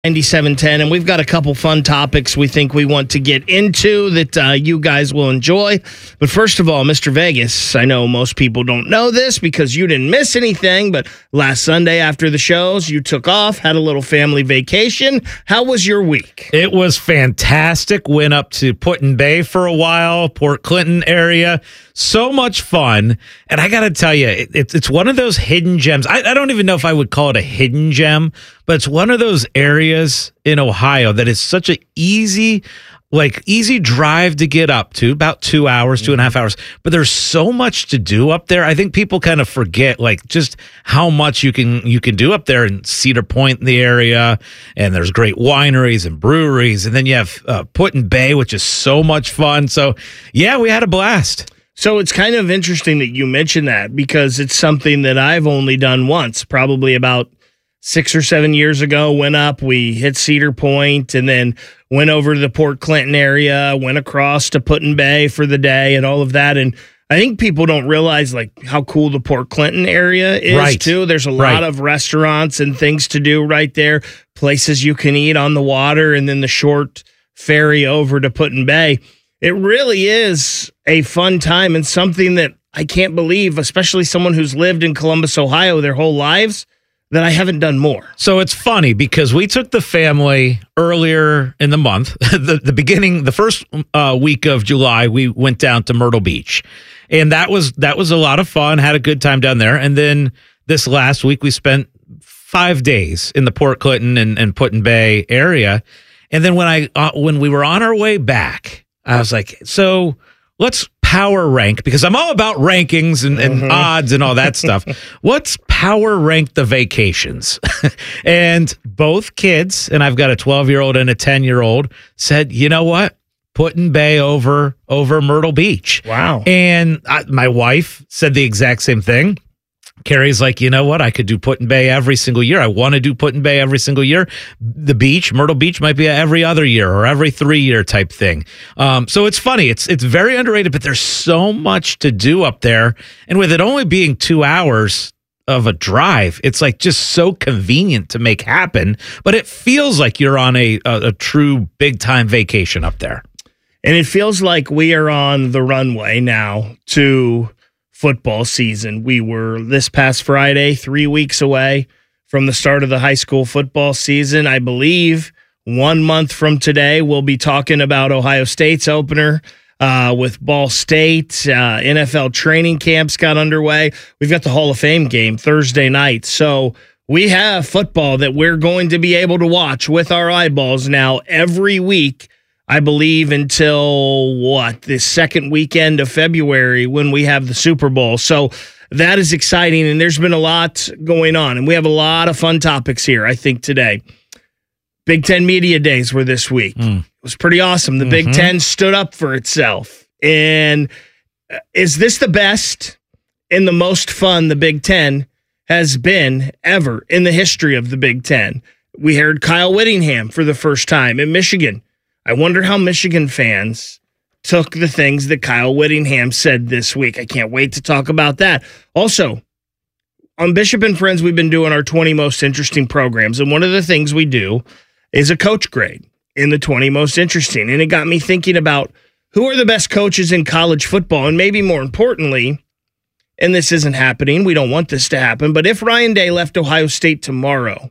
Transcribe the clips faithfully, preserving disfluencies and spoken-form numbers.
ninety-seven ten, and we've got a couple fun topics we think we want to get into that uh, you guys will enjoy. But first of all, Mister Vegas, I know most people don't know this because you didn't miss anything, but last Sunday after the shows, you took off, had a little family vacation. How was your week? It was fantastic. Went up to Put-in-Bay for a while, Port Clinton area. So much fun. And I got to tell you, it, it's it's one of those hidden gems. I, I don't even know if I would call it a hidden gem, but it's one of those areas in Ohio that is such an easy, like easy drive to get up to, about two hours, two and a half hours. But there's so much to do up there. I think people kind of forget like just how much you can you can do up there in Cedar Point in the area. And there's great wineries and breweries. And then you have uh, Put-in-Bay, which is so much fun. So yeah, we had a blast. So it's kind of interesting that you mentioned that because it's something that I've only done once, probably about six or seven years ago. Went up, we hit Cedar Point, and then went over to the Port Clinton area, went across to Put-in-Bay for the day and all of that. And I think people don't realize like how cool the Port Clinton area is right. too. There's a right. lot of restaurants and things to do right there, places you can eat on the water, and then the short ferry over to Put-in-Bay. It really is a fun time and something that I can't believe, especially someone who's lived in Columbus, Ohio their whole lives, that I haven't done more. So it's funny because we took the family earlier in the month, the, the beginning, the first uh, week of July, we went down to Myrtle Beach. And that was that was a lot of fun, had a good time down there. And then this last week, we spent five days in the Port Clinton and, and Put-in-Bay area. And then when I uh, when we were on our way back, I was like, so let's power rank, because I'm all about rankings and, and mm-hmm. odds and all that stuff. Let's power rank the vacations. And both kids, and I've got a twelve-year-old and a ten-year-old, said, you know what? Put-in-Bay over, over Myrtle Beach. Wow. And I, my wife said the exact same thing. Carrie's like, you know what? I could do Put-in-Bay every single year. I want to do Put-in-Bay every single year. The beach, Myrtle Beach, might be every other year or every three year type thing. Um, so it's funny. It's it's very underrated, but there's so much to do up there. And with it only being two hours of a drive, it's like just so convenient to make happen. But it feels like you're on a a, a true big time vacation up there. And it feels like we are on the runway now to football season. We were this past Friday, three weeks away from the start of the high school football season. I believe one month from today, we'll be talking about Ohio State's opener uh, with Ball State. Uh, N F L training camps got underway. We've got the Hall of Fame game Thursday night. So we have football that we're going to be able to watch with our eyeballs now every week, I believe, until what, the second weekend of February when we have the Super Bowl. So that is exciting, and there's been a lot going on, and we have a lot of fun topics here, I think, today. Big Ten Media Days were this week. Mm. It was pretty awesome. The mm-hmm. Big Ten stood up for itself. And is this the best and the most fun the Big Ten has been ever in the history of the Big Ten? We heard Kyle Whittingham for the first time in Michigan. I wonder how Michigan fans took the things that Kyle Whittingham said this week. I can't wait to talk about that. Also, on Bishop and Friends, we've been doing our twenty most interesting programs, and one of the things we do is a coach grade in the twenty most interesting, and it got me thinking about who are the best coaches in college football, and maybe more importantly, and this isn't happening, we don't want this to happen, but if Ryan Day left Ohio State tomorrow,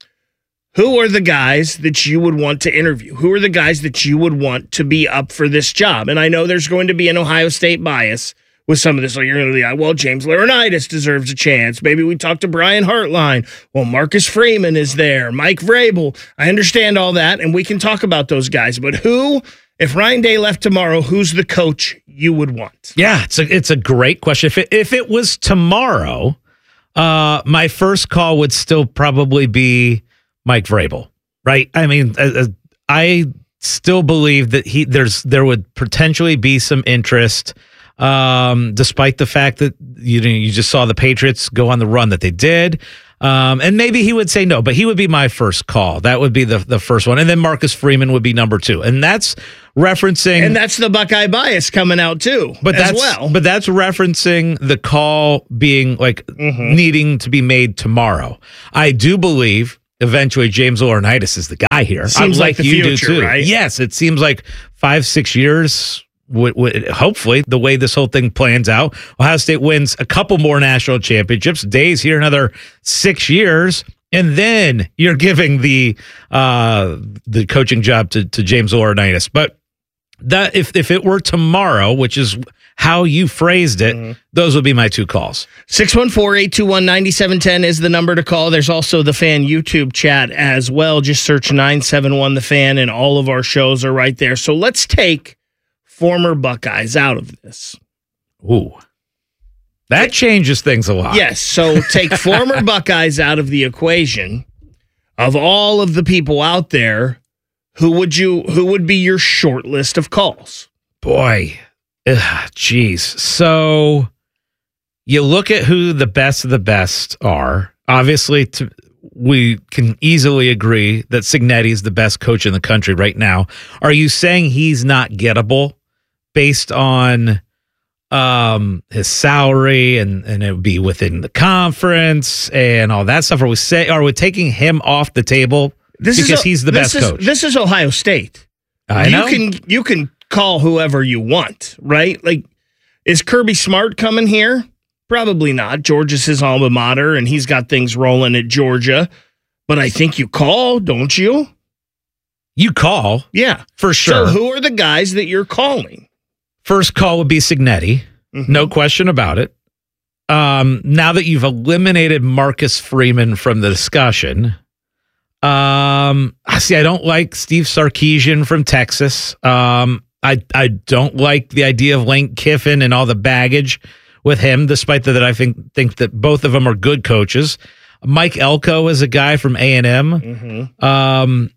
who are the guys that you would want to interview? Who are the guys that you would want to be up for this job? And I know there's going to be an Ohio State bias with some of this. Like you're going to be like, well, James Laurinaitis deserves a chance. Maybe we talk to Brian Hartline. Well, Marcus Freeman is there. Mike Vrabel. I understand all that, and we can talk about those guys. But who, if Ryan Day left tomorrow, who's the coach you would want? Yeah, it's a, it's a great question. If it, if it was tomorrow, uh, my first call would still probably be Mike Vrabel, right? I mean, uh, I still believe that he there's there would potentially be some interest, um, despite the fact that you know, you just saw the Patriots go on the run that they did. Um, and maybe he would say no, but he would be my first call. That would be the, the first one. And then Marcus Freeman would be number two. And that's referencing... And that's the Buckeye bias coming out too, but as that's, well. But that's referencing the call being like mm-hmm. needing to be made tomorrow. I do believe eventually James Laurinaitis is the guy here. Seems like, like the you future, do too. right? Yes, it seems like five, six years. W- w- hopefully, the way this whole thing plans out, Ohio State wins a couple more national championships. Days here, another six years, and then you're giving the uh, the coaching job to, to James Laurinaitis. But that if if it were tomorrow, which is how you phrased it, mm-hmm. those would be my two calls. six one four, eight two one, nine seven one zero is the number to call. There's also the Fan YouTube chat as well. Just search nine seven one The Fan, and all of our shows are right there. So let's take former Buckeyes out of this. Ooh. That changes things a lot. Yes, so take former Buckeyes out of the equation. Of all of the people out there, who would you who would be your short list of calls? Boy. Jeez. So you look at who the best of the best are. Obviously, to, we can easily agree that Cignetti is the best coach in the country right now. Are you saying he's not gettable based on um, his salary and, and it would be within the conference and all that stuff? Are we say are we taking him off the table this because is, he's the this best is, coach? This is Ohio State. I you know. can you can call whoever you want, right? Like, is Kirby Smart coming here? Probably not. Georgia's his alma mater, and he's got things rolling at Georgia. But I think you call, don't you? You call. Yeah. For sure. So who are the guys that you're calling? First call would be Cignetti. Mm-hmm. No question about it. Um, now that you've eliminated Marcus Freeman from the discussion, um, I see. I don't like Steve Sarkisian from Texas. Um, I I don't like the idea of Lane Kiffin and all the baggage with him, despite that, that I think think that both of them are good coaches. Mike Elko is a guy from A and M. Mm-hmm. Um,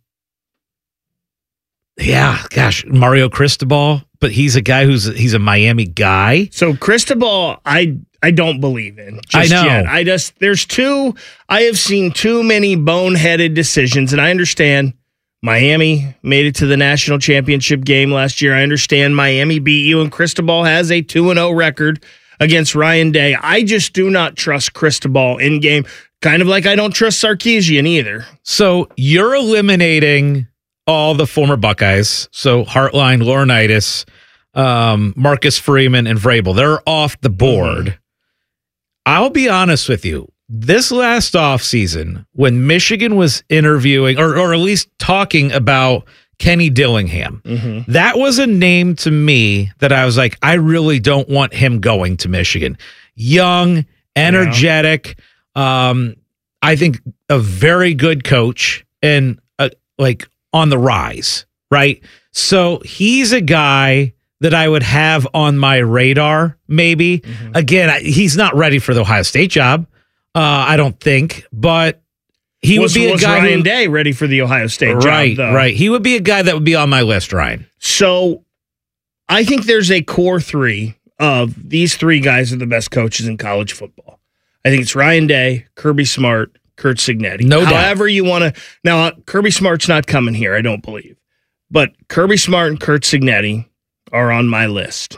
yeah, gosh, Mario Cristobal, but he's a guy who's he's a Miami guy. So Cristobal, I I don't believe in. Just I know. Yet. I just there's too. I have seen too many boneheaded decisions, and I understand. Miami made it to the national championship game last year. I understand Miami beat you, and Cristobal has a two and oh record against Ryan Day. I just do not trust Cristobal in game, kind of like I don't trust Sarkisian either. So you're eliminating all the former Buckeyes. So Hartline, Laurinaitis, um, Marcus Freeman, and Vrabel. They're off the board. Mm-hmm. I'll be honest with you. This last offseason, when Michigan was interviewing, or, or at least talking about Kenny Dillingham, mm-hmm. that was a name to me that I was like, I really don't want him going to Michigan. Young, energetic, yeah. um, I think a very good coach and uh, like on the rise, right? So he's a guy that I would have on my radar, maybe. Mm-hmm. Again, I, he's not ready for the Ohio State job. Uh, I don't think, but he was, would be a was guy. Ryan who, Day ready for the Ohio State right, job, though. Right, He would be a guy that would be on my list, Ryan. So I think there's a core three of these three guys are the best coaches in college football. I think it's Ryan Day, Kirby Smart, Curt Cignetti. No doubt. However you want to. Now, uh, Kirby Smart's not coming here, I don't believe. But Kirby Smart and Curt Cignetti are on my list.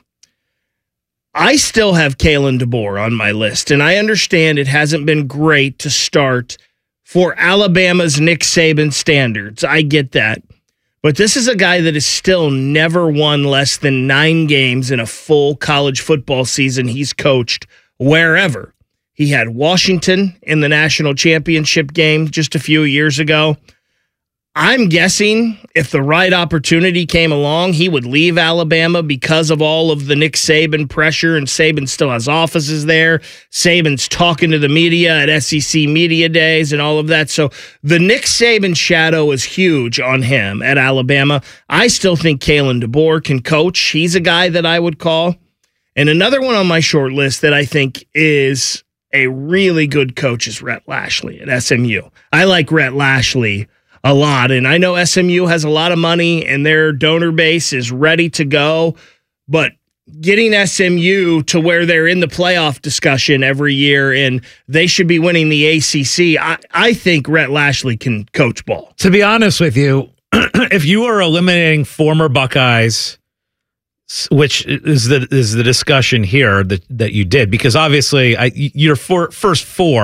I still have Kalen DeBoer on my list, and I understand it hasn't been great to start for Alabama's Nick Saban standards. I get that. But this is a guy that has still never won less than nine games in a full college football season he's coached wherever. He had Washington in the national championship game just a few years ago. I'm guessing if the right opportunity came along, he would leave Alabama because of all of the Nick Saban pressure, and Saban still has offices there. Saban's talking to the media at S E C Media Days and all of that. So the Nick Saban shadow is huge on him at Alabama. I still think Kalen DeBoer can coach. He's a guy that I would call. And another one on my short list that I think is a really good coach is Rhett Lashley at S M U. I like Rhett Lashley a lot. And I know S M U has a lot of money and their donor base is ready to go, but getting S M U to where they're in the playoff discussion every year and they should be winning the A C C, I, I think Rhett Lashley can coach ball. To be honest with you, if you are eliminating former Buckeyes, which is the is the discussion here that, that you did, because obviously I, your four, first four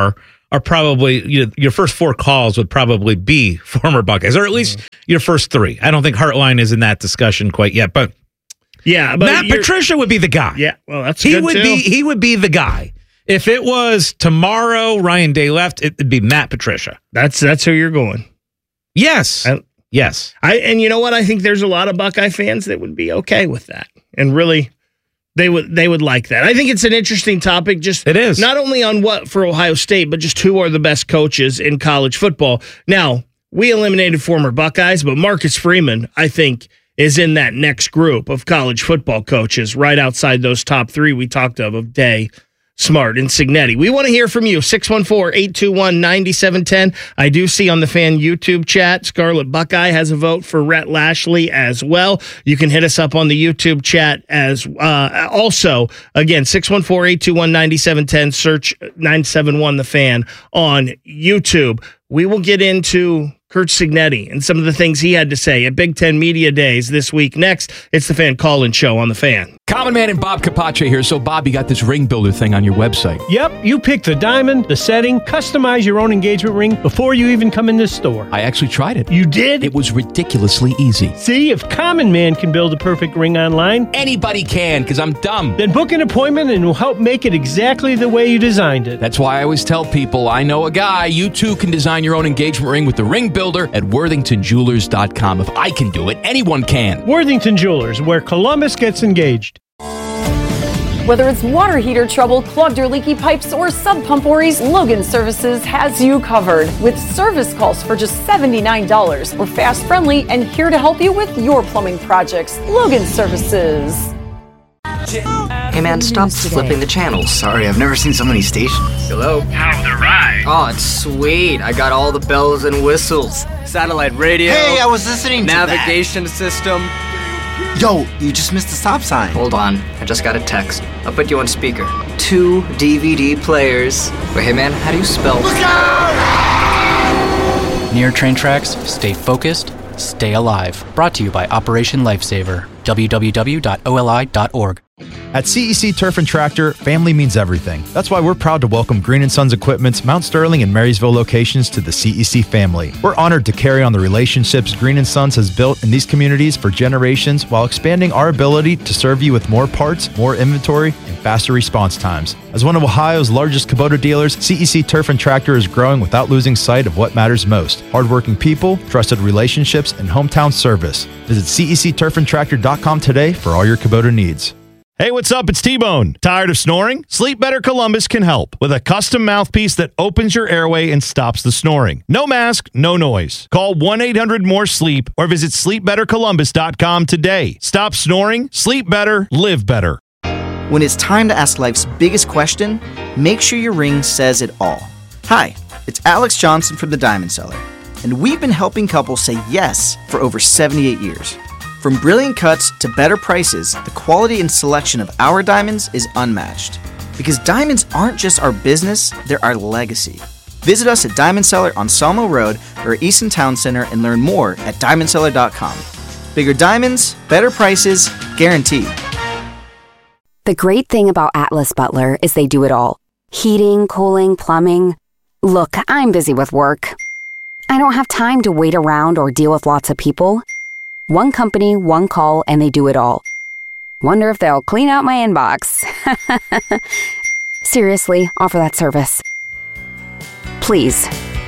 are probably, you know, your first four calls would probably be former Buckeyes, or at least mm. your first three. I don't think Hartline is in that discussion quite yet, but yeah, but Matt Patricia would be the guy. Yeah, well, that's he good would too. be he would be the guy. If it was tomorrow, Ryan Day left, it'd be Matt Patricia. That's that's who you're going. Yes, I, yes. I and you know what? I think there's a lot of Buckeye fans that would be okay with that, and really. They would they would like that. I think it's an interesting topic. Just it is not only on what for Ohio State, but just who are the best coaches in college football. Now we eliminated former Buckeyes, but Marcus Freeman, I think, is in that next group of college football coaches, right outside those top three we talked of of Day, Smart, and Cignetti. We want to hear from you. six one four, eight two one, nine seven one zero. I do see on the fan YouTube chat, Scarlet Buckeye has a vote for Rhett Lashley as well. You can hit us up on the YouTube chat as uh, also. Again, six one four, eight two one, nine seven one zero. Search nine seven one The Fan on YouTube. We will get into Curt Cignetti and some of the things he had to say at Big Ten Media Days this week. Next, it's the Fan Call-In Show on the Fan. Common Man and Bob Capace here. So, Bob, you got this ring builder thing on your website. Yep, you pick the diamond, the setting, customize your own engagement ring before you even come in this store. I actually tried it. You did? It was ridiculously easy. See, if Common Man can build a perfect ring online, anybody can, because I'm dumb. Then book an appointment and we'll help make it exactly the way you designed it. That's why I always tell people, I know a guy. You too can design your own engagement ring with the ring builder at worthington jewelers dot com. If I can do it, anyone can. Worthington Jewelers, where Columbus gets engaged. Whether it's water heater trouble, clogged or leaky pipes, or sub pump worries, Logan Services has you covered with service calls for just seventy-nine dollars. We're fast, friendly, and here to help you with your plumbing projects. Logan Services. Hey man, stop flipping the channels. Sorry, I've never seen so many stations. Hello? How's the ride? Oh, it's sweet. I got all the bells and whistles. Satellite radio. Hey, I was listening to navigation that. System. Yo, you just missed the stop sign. Hold on, I just got a text. I'll put you on speaker. Two D V D players. Wait, hey man, how do you spell? Look out! Near train tracks, stay focused, stay alive. Brought to you by Operation Lifesaver. w w w dot o l i dot org. At C E C Turf and Tractor, family means everything. That's why we're proud to welcome Green and Sons Equipment's Mount Sterling and Marysville locations to the C E C family. We're honored to carry on the relationships Green and Sons has built in these communities for generations while expanding our ability to serve you with more parts, more inventory, and faster response times. As one of Ohio's largest Kubota dealers, C E C Turf and Tractor is growing without losing sight of what matters most: hardworking people, trusted relationships, and hometown service. Visit C E C turf and tractor dot com today for all your Kubota needs. Hey, what's up? It's T-Bone. Tired of snoring? Sleep Better Columbus can help with a custom mouthpiece that opens your airway and stops the snoring. No mask, no noise. Call one eight hundred more sleep or visit sleep better columbus dot com today. Stop snoring, sleep better, live better. When it's time to ask life's biggest question, make sure your ring says it all. Hi, it's Alex Johnson from The Diamond Seller, and we've been helping couples say yes for over seventy-eight years. From brilliant cuts to better prices, the quality and selection of our diamonds is unmatched. Because diamonds aren't just our business, they're our legacy. Visit us at Diamond Seller on Sawmill Road or Easton Town Center and learn more at diamond seller dot com. Bigger diamonds, better prices, guaranteed. The great thing about Atlas Butler is they do it all. Heating, cooling, plumbing. Look, I'm busy with work. I don't have time to wait around or deal with lots of people. One company, one call, and they do it all. Wonder if they'll clean out my inbox. Seriously, offer that service. Please.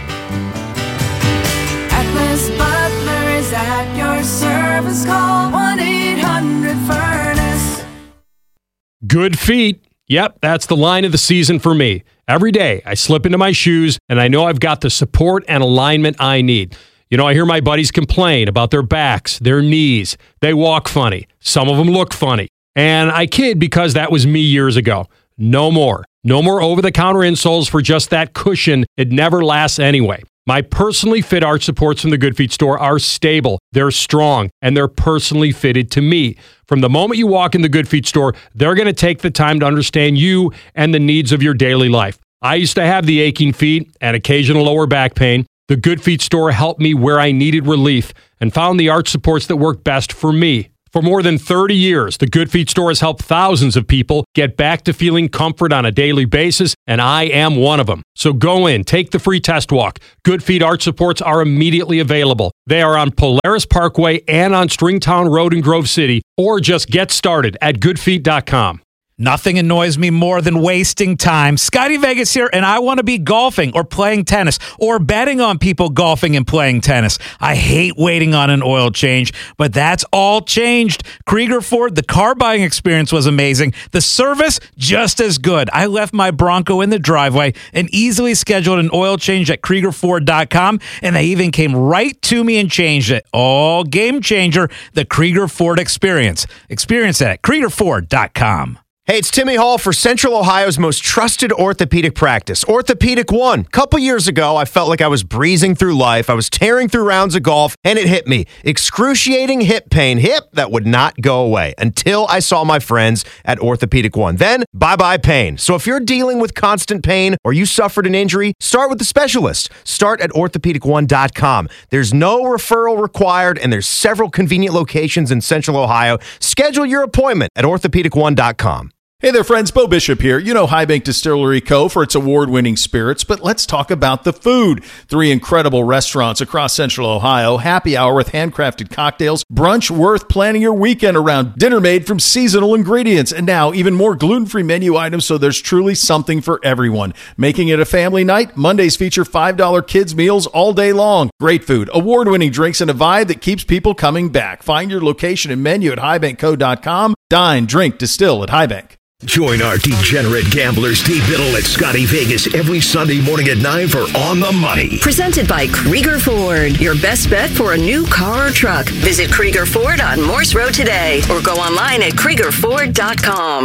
Atlas Butler is at your service. Call one eight hundred furnace. Good feet. Yep, that's the line of the season for me. Every day, I slip into my shoes, and I know I've got the support and alignment I need. You know, I hear my buddies complain about their backs, their knees. They walk funny. Some of them look funny. And I kid because that was me years ago. No more. No more over-the-counter insoles for just that cushion. It never lasts anyway. My personally fit arch supports from the Good Feet store are stable, they're strong, and they're personally fitted to me. From the moment you walk in the Good Feet store, they're going to take the time to understand you and the needs of your daily life. I used to have the aching feet and occasional lower back pain. The Good Feet store helped me where I needed relief and found the arch supports that work best for me. For more than thirty years, the Good Feet store has helped thousands of people get back to feeling comfort on a daily basis, and I am one of them. So go in, take the free test walk. Good Feet arch supports are immediately available. They are on Polaris Parkway and on Stringtown Road in Grove City, or just get started at good feet dot com. Nothing annoys me more than wasting time. Scotty Vegas here, and I want to be golfing or playing tennis or betting on people golfing and playing tennis. I hate waiting on an oil change, but that's all changed. Krieger Ford, the car buying experience was amazing. The service, just as good. I left my Bronco in the driveway and easily scheduled an oil change at Krieger Ford dot com, and they even came right to me and changed it. All game changer, the Krieger Ford experience. Experience it at Krieger Ford dot com. Hey, it's Timmy Hall for Central Ohio's most trusted orthopedic practice, Orthopedic One. A couple years ago, I felt like I was breezing through life. I was tearing through rounds of golf, and it hit me. Excruciating hip pain. Hip that would not go away until I saw my friends at Orthopedic One. Then, bye-bye pain. So if you're dealing with constant pain or you suffered an injury, start with the specialist. Start at orthopedic one dot com. There's no referral required, and there's several convenient locations in Central Ohio. Schedule your appointment at orthopedic one dot com. Hey there, friends. Bo Bishop here. You know High Bank Distillery Co. for its award-winning spirits, but let's talk about the food. Three incredible restaurants across Central Ohio, happy hour with handcrafted cocktails, brunch worth planning your weekend around, dinner made from seasonal ingredients, and now even more gluten-free menu items, so there's truly something for everyone. Making it a family night, Mondays feature five dollar kids meals all day long. Great food, award-winning drinks, and a vibe that keeps people coming back. Find your location and menu at high bank co dot com. Dine, drink, distill at High Bank. Join our degenerate gambler Steve Biddle at Scotty Vegas every Sunday morning at nine for On the Money. Presented by Krieger Ford. Your best bet for a new car or truck. Visit Krieger Ford on Morse Road today or go online at krieger ford dot com.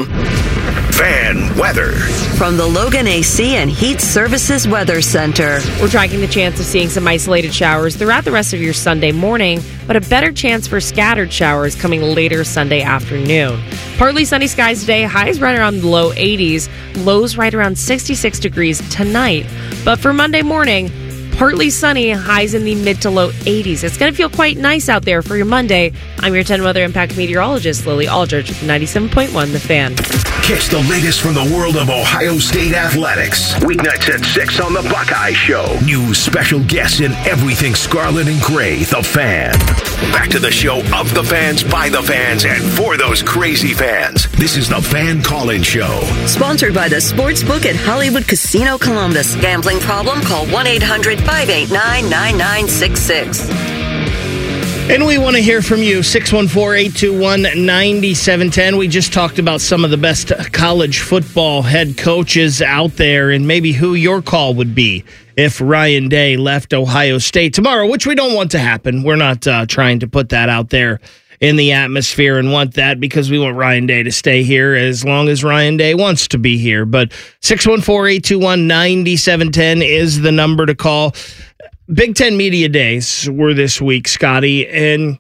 Fan weather. From the Logan A C and Heat Services Weather Center. We're tracking the chance of seeing some isolated showers throughout the rest of your Sunday morning, but a better chance for scattered showers coming later Sunday afternoon. Partly sunny skies today, highs right around the low eighties, lows right around sixty-six degrees tonight. But for Monday morning, partly sunny, highs in the mid to low eighties. It's going to feel quite nice out there for your Monday. I'm your ten Weather Impact meteorologist, Lily Aldridge, with ninety-seven point one The Fan. Catch the latest from the world of Ohio State athletics. Weeknights at six on The Buckeye Show. News, special guests, and everything scarlet and gray. The Fan. Back to the show of the fans, by the fans, and for those crazy fans. This is The Fan Call-In Show. Sponsored by the Sportsbook at Hollywood Casino Columbus. Gambling problem? Call one eight hundred five eight nine nine nine six six. And we want to hear from you, six one four, eight two one, nine seven one zero. We just talked about some of the best college football head coaches out there and maybe who your call would be if Ryan Day left Ohio State tomorrow, which we don't want to happen. We're not uh, trying to put that out there in the atmosphere and want that because we want Ryan Day to stay here as long as Ryan Day wants to be here. But six one four, eight two one, nine seven one zero is the number to call. Big Ten Media Days were this week, Scotty, and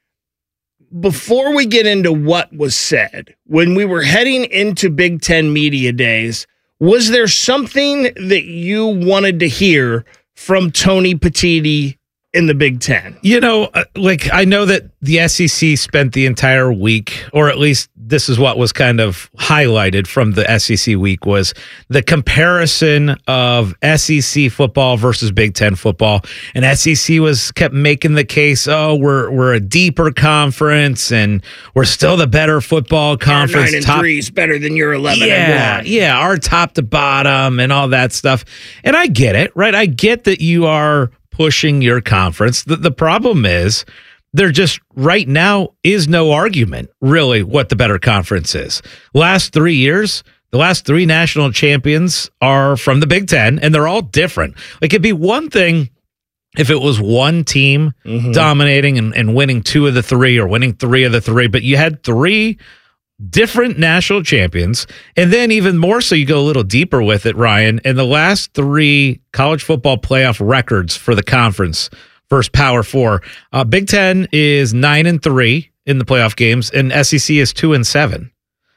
before we get into what was said, when we were heading into Big Ten Media Days, was there something that you wanted to hear from Tony Petitti in the Big Ten? You know, like I know that the S E C spent the entire week, or at least this is what was kind of highlighted from the S E C week, was the comparison of S E C football versus Big Ten football. And S E C was kept making the case, oh, we're we're a deeper conference and we're still the better football conference. Our nine and top, three is better than your eleven yeah, and one. Yeah, our top to bottom and all that stuff. And I get it, right? I get that you are pushing your conference. The, the problem is there just right now is no argument really what the better conference is. Last three years, the last three national champions are from the Big Ten, and they're all different. Like it'd be one thing if it was one team mm-hmm. dominating and, and winning two of the three or winning three of the three, but you had three different national champions. And then even more so, you go a little deeper with it, Ryan, and the last three college football playoff records for the conference versus Power Four. Uh, Big Ten is nine and three in the playoff games, and S E C is two and seven.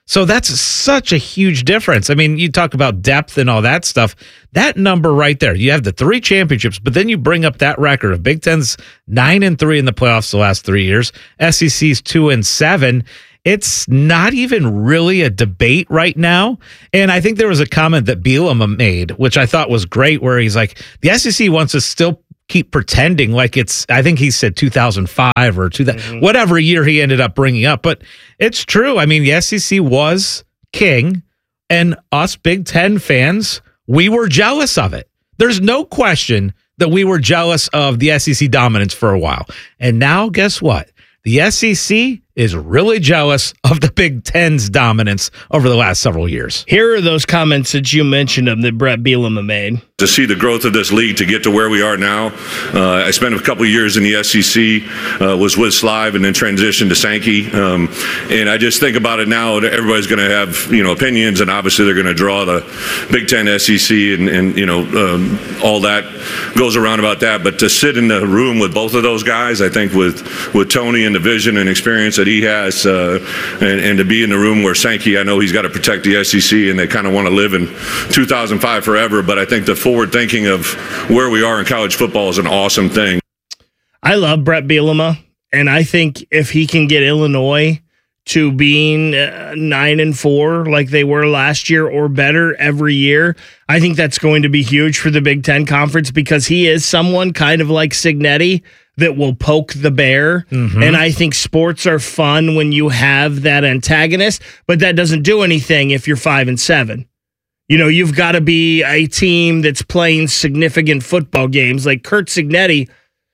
So that's such a huge difference. I mean, you talk about depth and all that stuff. That number right there, you have the three championships, but then you bring up that record of Big Ten's nine and three in the playoffs the last three years, S E C's two and seven. It's not even really a debate right now. And I think there was a comment that Bielema made, which I thought was great, where he's like, the S E C wants to still keep pretending like it's, I think he said two thousand five or two, mm-hmm. whatever year he ended up bringing up. But it's true. I mean, the S E C was king, and us Big Ten fans, we were jealous of it. There's no question that we were jealous of the S E C dominance for a while. And now, guess what? The S E C is really jealous of the Big Ten's dominance over the last several years. Here are those comments that you mentioned them that Brett Bielema made. To see the growth of this league to get to where we are now. Uh, I spent a couple of years in the S E C, uh, was with Slive, and then transitioned to Sankey. Um, and I just think about it now, everybody's going to have, you know, opinions, and obviously they're going to draw the Big Ten, S E C, and, and you know, um, all that goes around about that. But to sit in the room with both of those guys, I think with, with Tony and the vision and experience that he has, uh, and, and to be in the room where Sankey, I know he's got to protect the S E C, and they kind of want to live in two thousand five forever, but I think the forward thinking of where we are in college football is an awesome thing. I love Brett Bielema, and I think if he can get Illinois to being uh, nine and four like they were last year or better every year, I think that's going to be huge for the Big Ten Conference, because he is someone kind of like Cignetti that will poke the bear. Mm-hmm. And I think sports are fun when you have that antagonist, but that doesn't do anything if you're five and seven. You know, you've got to be a team that's playing significant football games. Like Curt Cignetti,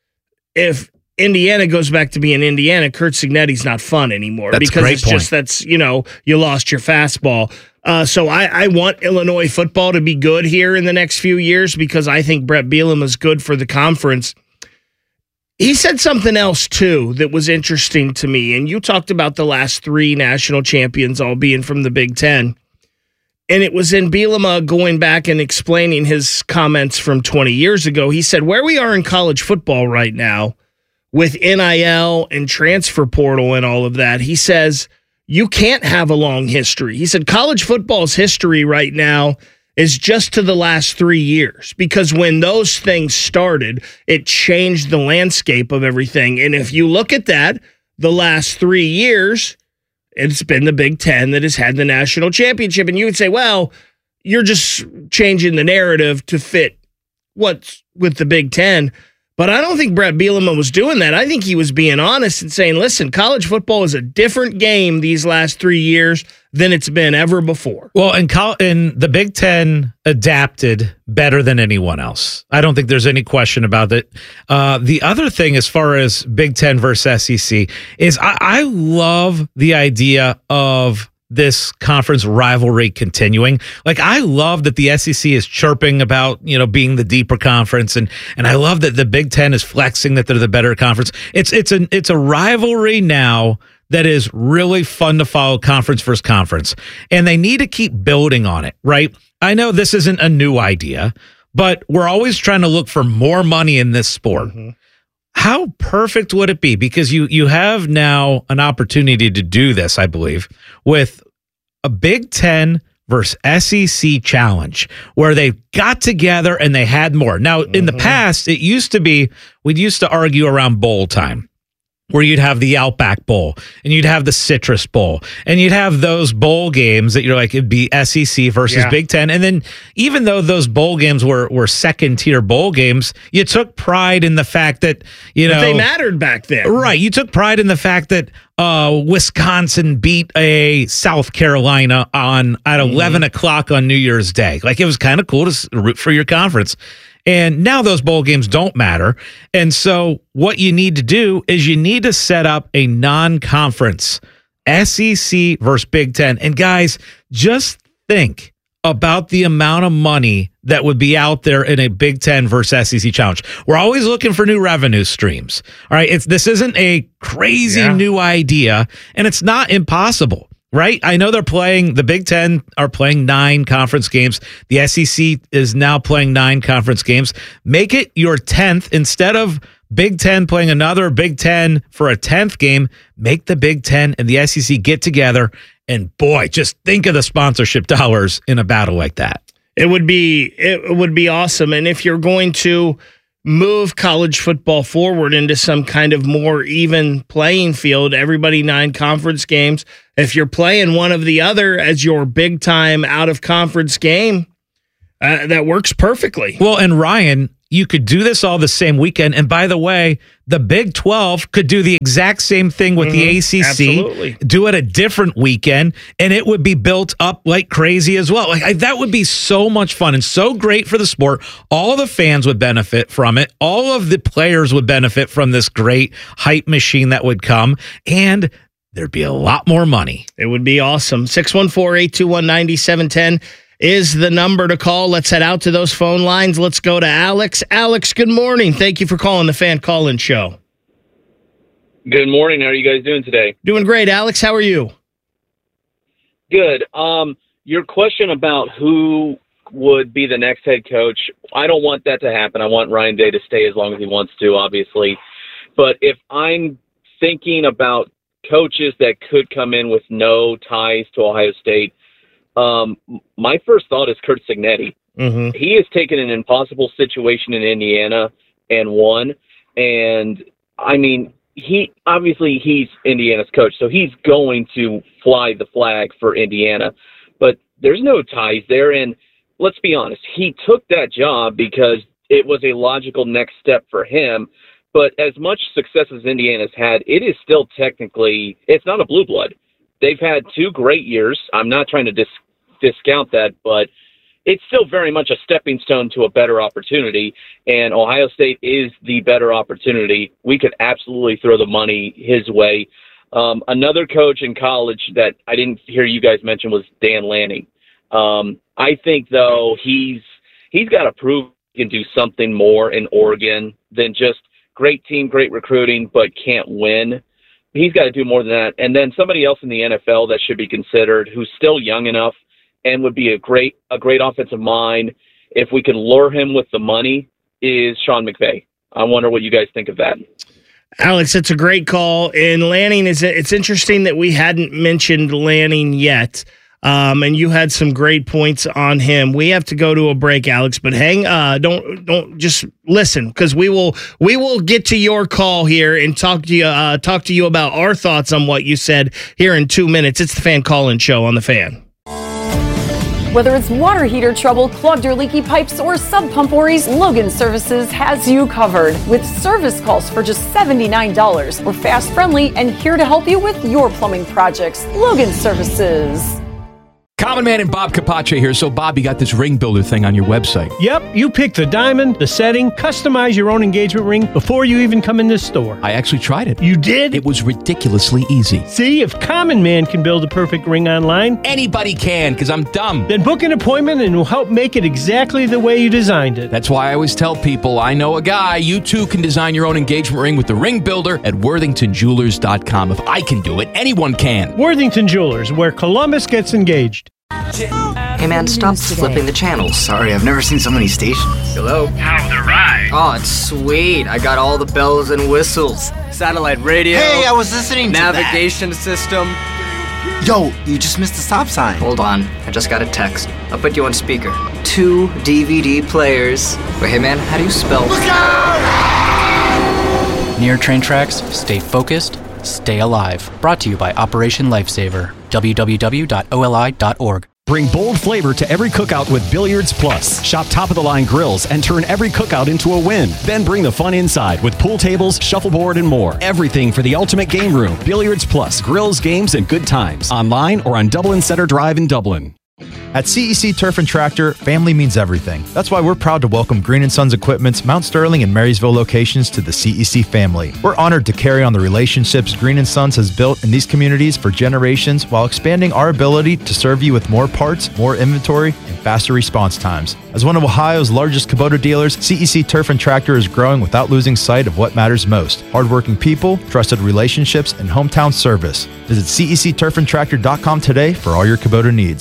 if Indiana goes back to being Indiana, Curt Cignetti's not fun anymore. That's because a great it's point. just, that's, you know, you lost your fastball. Uh, so I, I want Illinois football to be good here in the next few years, because I think Brett Bielema is good for the conference. He said something else, too, that was interesting to me. And you talked about the last three national champions all being from the Big Ten. And it was in Bielema going back and explaining his comments from twenty years ago. He said, where we are in college football right now with N I L and transfer portal and all of that, he says, you can't have a long history. He said, college football's history right now is just to the last three years, because when those things started, it changed the landscape of everything. And if you look at that, the last three years, it's been the Big Ten that has had the national championship. And you would say, well, you're just changing the narrative to fit what's with the Big Ten. But I don't think Brett Bielema was doing that. I think he was being honest and saying, listen, college football is a different game these last three years than it's been ever before. Well, and, and the Big Ten adapted better than anyone else. I don't think there's any question about it. Uh, the other thing, as far as Big Ten versus S E C, is I, I love the idea of this conference rivalry continuing. Like, I love that the S E C is chirping about, you know, being the deeper conference, and and I love that the Big Ten is flexing that they're the better conference. It's it's a it's a rivalry now that is really fun to follow, conference versus conference, and they need to keep building on it, right? I know this isn't a new idea, but we're always trying to look for more money in this sport. Mm-hmm. How perfect would it be? Because you you have now an opportunity to do this, I believe, with a Big Ten versus S E C challenge, where they got together and they had more. Now, in the past, it used to be, we'd used to argue around bowl time, where you'd have the Outback Bowl and you'd have the Citrus Bowl and you'd have those bowl games that you're like, it'd be S E C versus Yeah. Big Ten. And then even though those bowl games were, were second tier bowl games, you took pride in the fact that, you But know, they mattered back then. right. You took pride in the fact that uh, Wisconsin beat a South Carolina on at eleven o'clock on New Year's Day. Like, it was kind of cool to s- root for your conference. And now those bowl games don't matter. And so what you need to do is you need to set up a non-conference S E C versus Big Ten. And guys, just think about the amount of money that would be out there in a Big Ten versus S E C challenge. We're always looking for new revenue streams. All right. It's, this isn't a crazy Yeah. new idea, and it's not impossible. Right? I know they're playing, the Big Ten are playing nine conference games. The S E C is now playing nine conference games. Make it your tenth instead of Big Ten playing another Big Ten for a tenth game. Make the Big Ten and the S E C get together. And boy, just think of the sponsorship dollars in a battle like that. It would be it would be awesome. And if you're going to move college football forward into some kind of more even playing field, everybody nine conference games, if you're playing one of the other as your big time out of conference game, uh, that works perfectly. Well, and Ryan, you could do this all the same weekend. And by the way, the Big twelve could do the exact same thing with mm-hmm. the A C C. Absolutely. Do it a different weekend, and it would be built up like crazy as well. Like I, that would be so much fun and so great for the sport. All the fans would benefit from it. All of the players would benefit from this great hype machine that would come, and there'd be a lot more money. It would be awesome. six one four, eight two one, nine seven one zero is the number to call. Let's head out to those phone lines. Let's go to Alex. Alex, good morning. Thank you for calling the Fan Call-In Show. Good morning. How are you guys doing today? Doing great, Alex. How are you? Good. Um, your question about who would be the next head coach, I don't want that to happen. I want Ryan Day to stay as long as he wants to, obviously. But if I'm thinking about coaches that could come in with no ties to Ohio State, Um, my first thought is Curt Cignetti. Mm-hmm. He has taken an impossible situation in Indiana and won. And I mean, he obviously he's Indiana's coach, so he's going to fly the flag for Indiana. But there's no ties there. And let's be honest, he took that job because it was a logical next step for him. But as much success as Indiana's had, it is still technically, it's not a blue blood. They've had two great years. I'm not trying to dis- discount that, but it's still very much a stepping stone to a better opportunity, and Ohio State is the better opportunity. We could absolutely throw the money his way. Um, another coach in college that I didn't hear you guys mention was Dan Lanning. Um, I think, though, he's he's got to prove he can do something more in Oregon than just great team, great recruiting, but can't win. He's got to do more than that. And then somebody else in the N F L that should be considered, who's still young enough and would be a great a great offensive mind if we could lure him with the money, is Sean McVay. I wonder what you guys think of that. Alex, it's a great call. And Lanning, is it's interesting that we hadn't mentioned Lanning yet. Um, and you had some great points on him. We have to go to a break, Alex, but hang, uh, don't, don't just listen, because we will, we will get to your call here and talk to you, uh, talk to you about our thoughts on what you said here in two minutes. It's the Fan Call-In Show on the Fan. Whether it's water heater trouble, clogged or leaky pipes, or sub pump worries, Logan Services has you covered with service calls for just seventy-nine dollars. We're fast, friendly, and here to help you with your plumbing projects. Logan Services. Common Man and Bob Capace here. So, Bob, you got this ring builder thing on your website. Yep, you pick the diamond, the setting, customize your own engagement ring before you even come in this store. I actually tried it. You did? It was ridiculously easy. See, if Common Man can build a perfect ring online, anybody can, because I'm dumb. Then book an appointment and we'll help make it exactly the way you designed it. That's why I always tell people, I know a guy. You too can design your own engagement ring with the ring builder at worthington jewelers dot com. If I can do it, anyone can. Worthington Jewelers, where Columbus gets engaged. Hey man, stop flipping the channels. Sorry, I've never seen so many stations. Hello? How's the ride? Oh, it's sweet. I got all the bells and whistles. Satellite radio. Hey, I was listening to navigation system. Yo, you just missed the stop sign. Hold on, I just got a text. I'll put you on speaker. Two D V D players. Wait, hey man, how do you spell? Look out! Near train tracks, stay focused, stay alive. Brought to you by Operation Lifesaver. w w w dot o l i dot org. Bring bold flavor to every cookout with Billiards Plus. Shop top-of-the-line grills and turn every cookout into a win. Then bring the fun inside with pool tables, shuffleboard, and more. Everything for the ultimate game room. Billiards Plus. Grills, games, and good times. Online or on Dublin Center Drive in Dublin. At C E C Turf and Tractor, family means everything. That's why we're proud to welcome Green and Sons Equipment's Mount Sterling and Marysville locations to the C E C family. We're honored to carry on the relationships Green and Sons has built in these communities for generations while expanding our ability to serve you with more parts, more inventory, and faster response times. As one of Ohio's largest Kubota dealers, C E C Turf and Tractor is growing without losing sight of what matters most: hardworking people, trusted relationships, and hometown service. Visit C E C turf and tractor dot com today for all your Kubota needs.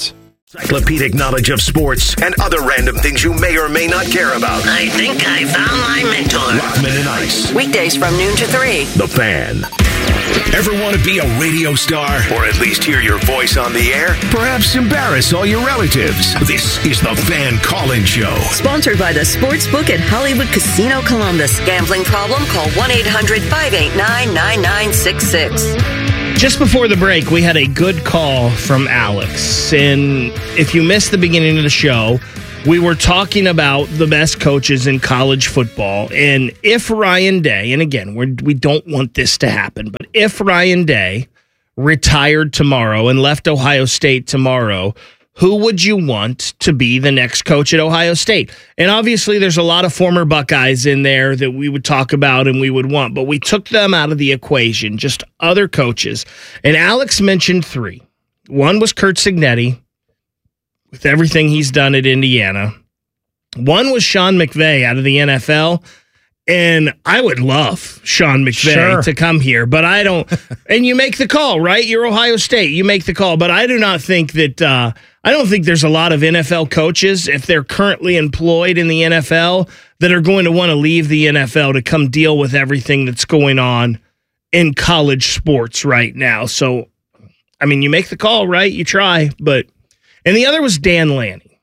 Encyclopedic knowledge of sports and other random things you may or may not care about. I think I found my mentor. Rockman and Ice. Weekdays from noon to three. The Fan. Ever want to be a radio star? Or at least hear your voice on the air? Perhaps embarrass all your relatives? This is The Fan Call-In Show. Sponsored by the Sportsbook at Hollywood Casino Columbus. Gambling problem? Call one eight hundred five eight nine nine nine six six. Just before the break, we had a good call from Alex. And if you missed the beginning of the show, we were talking about the best coaches in college football. And if Ryan Day, and again, we're, we don't want this to happen, but if Ryan Day retired tomorrow and left Ohio State tomorrow, who would you want to be the next coach at Ohio State? And obviously, there's a lot of former Buckeyes in there that we would talk about and we would want, but we took them out of the equation, just other coaches. And Alex mentioned three. One was Curt Cignetti, with everything he's done at Indiana. One was Sean McVay out of the N F L. And I would love Sean McVay Sure. to come here, but I don't. And you make the call, right? You're Ohio State. You make the call. But I do not think that, uh, I don't think there's a lot of N F L coaches, if they're currently employed in the N F L, that are going to want to leave the N F L to come deal with everything that's going on in college sports right now. So, I mean, you make the call, right? You try. But, and the other was Dan Lanning.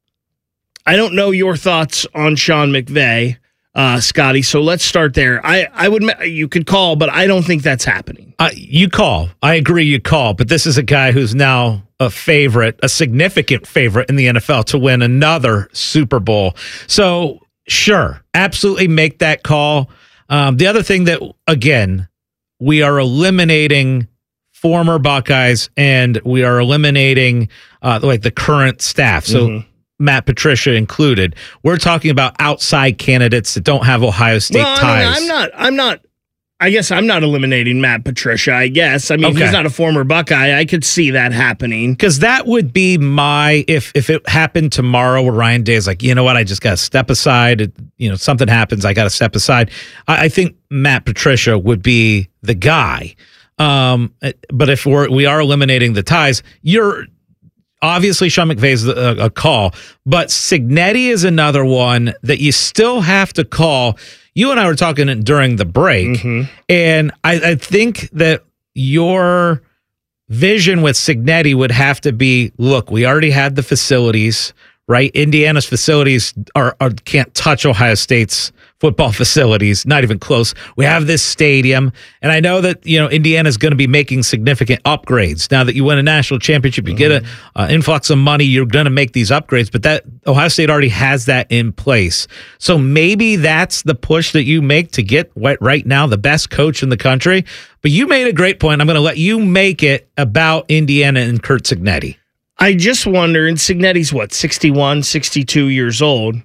I don't know your thoughts on Sean McVay. Uh, Scotty, so let's start there. I, I would you could call, but I don't think that's happening. Uh, you call. I agree you call, but this is a guy who's now a favorite, a significant favorite in the N F L to win another Super Bowl. So, sure, absolutely make that call. Um, the other thing that, again, we are eliminating former Buckeyes and we are eliminating uh, like the current staff. So, mm-hmm. Matt Patricia included. We're talking about outside candidates that don't have Ohio State well, ties. I mean, I'm not. I'm not. I guess I'm not eliminating Matt Patricia. I guess. I mean, Okay. he's not a former Buckeye. I could see that happening. Because that would be my if if it happened tomorrow where Ryan Day is like, you know what, I just got to step aside. It, you know, something happens, I got to step aside. I, I think Matt Patricia would be the guy. Um, but if we're we are eliminating the ties, you're. Obviously, Sean McVay's a, a call, but Cignetti is another one that you still have to call. You and I were talking during the break, mm-hmm. and I, I think that your vision with Cignetti would have to be, look, we already had the facilities, right? Indiana's facilities are, are can't touch Ohio State's football facilities, not even close. We have this stadium, and I know that, you know, Indiana's going to be making significant upgrades. Now that you win a national championship, you mm-hmm. get an uh, influx of money, you're going to make these upgrades, but that Ohio State already has that in place. So maybe that's the push that you make to get what right now the best coach in the country. But you made a great point. I'm going to let you make it about Indiana and Curt Cignetti. I just wonder, and Cignetti's what, sixty-one, sixty-two years old.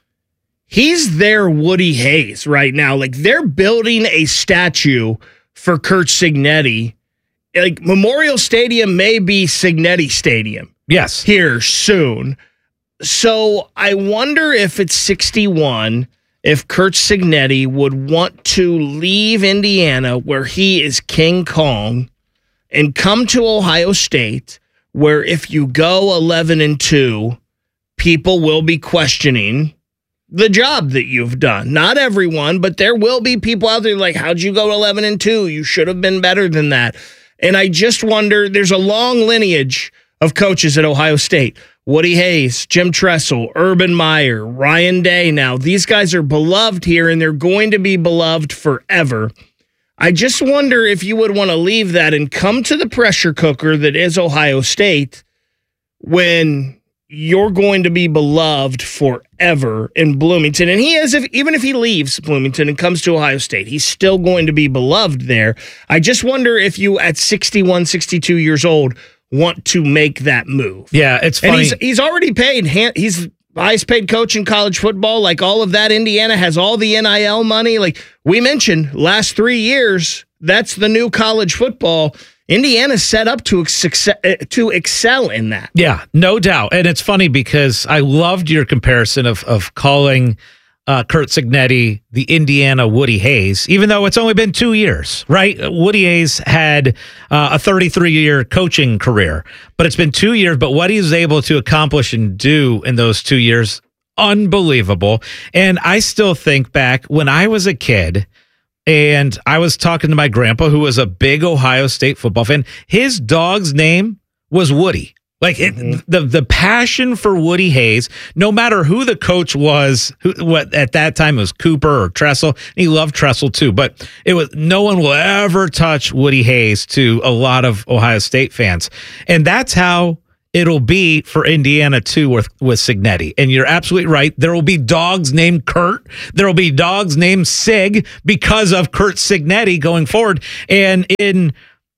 He's their Woody Hayes right now. Like, they're building a statue for Curt Cignetti. Like, Memorial Stadium may be Cignetti Stadium. Yes. Here soon. So I wonder if at sixty-one, if Curt Cignetti would want to leave Indiana, where he is King Kong, and come to Ohio State, where if you go eleven and two, people will be questioning the job that you've done. Not everyone, but there will be people out there like, how'd you go eleven and two? You should have been better than that. And I just wonder, there's a long lineage of coaches at Ohio State. Woody Hayes, Jim Tressel, Urban Meyer, Ryan Day. Now, these guys are beloved here, and they're going to be beloved forever. I just wonder if you would want to leave that and come to the pressure cooker that is Ohio State when you're going to be beloved forever in Bloomington. And he is, if, even if he leaves Bloomington and comes to Ohio State, he's still going to be beloved there. I just wonder if you, at sixty-one, sixty-two years old, want to make that move. Yeah, it's funny. And he's, he's already paid. He's highest paid coach in college football. Like, all of that, Indiana has all the N I L money. Like we mentioned, last three years, that's the new college football. Indiana's set up to success, to excel in that. Yeah, no doubt. And it's funny because I loved your comparison of of calling uh, Curt Cignetti, the Indiana Woody Hayes, even though it's only been two years, right? Woody Hayes had uh, a thirty-three-year coaching career, but it's been two years. But what he was able to accomplish and do in those two years, unbelievable. And I still think back when I was a kid and I was talking to my grandpa, who was a big Ohio State football fan. His dog's name was Woody. Like it, mm-hmm. the the passion for Woody Hayes, no matter who the coach was, who what at that time it was Cooper or Tressel. He loved Tressel too, but it was no one will ever touch Woody Hayes to a lot of Ohio State fans, and that's how it'll be for Indiana too with with Cignetti. And you're absolutely right. There will be dogs named Kurt. There will be dogs named Sig because of Curt Cignetti going forward. And in